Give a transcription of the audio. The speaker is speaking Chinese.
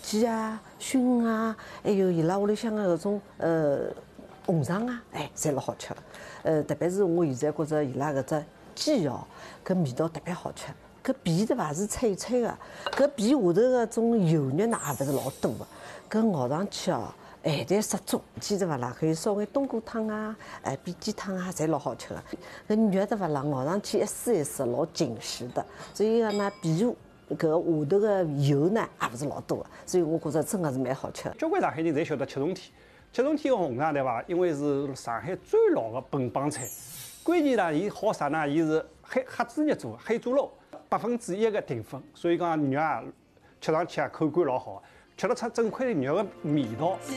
鸡啊、熏啊，还有伊拉屋里向的搿种红肠啊，侪老好吃的。特别是我现在觉着伊拉搿只鸡哦，搿味道特别好吃。搿皮对伐是脆脆的，搿皮下头个种油肉呢也勿是老多的，搿熬上去哦。咸淡适中，鸡对伐啦？可以烧眼冬菇汤啊，煸鸡汤啊，侪老好吃的。搿肉对伐啦？熬上去一丝一丝，老紧实的。所以讲呢，皮下搿下头个油呢，也勿是老多的。所以我觉着真的是蛮好吃的。 交关上海人侪晓得七重天，七重天个红肠对伐？因为是上海最老的本帮菜。关键呢，伊好啥呢？伊是黑猪肉做，黑猪肉1%的淀粉，所以讲肉啊吃上去啊口感老好，吃得出整块肉的味道。